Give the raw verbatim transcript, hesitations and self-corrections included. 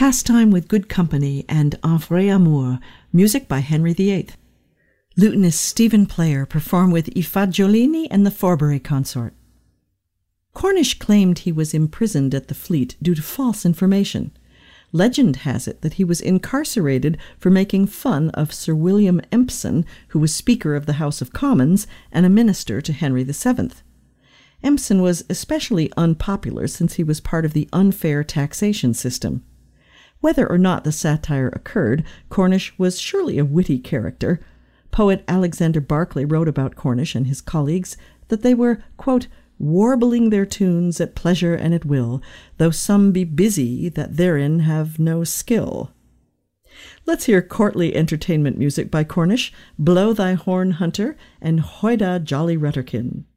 Pastime with Good Company and Un Vrai Amour, music by Henry the Eighth. Lutenist Stephen Player performed with I Fagiolini and the Forbury Consort. Cornish claimed he was imprisoned at the Fleet due to false information. Legend has it that he was incarcerated for making fun of Sir William Empson, who was Speaker of the House of Commons and a minister to Henry the Seventh. Empson was especially unpopular since he was part of the unfair taxation system. Whether or not the satire occurred, Cornish was surely a witty character. Poet Alexander Barclay wrote about Cornish and his colleagues that they were, quote, warbling their tunes at pleasure and at will, though some be busy that therein have no skill. Let's hear courtly entertainment music by Cornish, Blow Thy Horn, Hunter, and Hoida Jolly Rutterkin.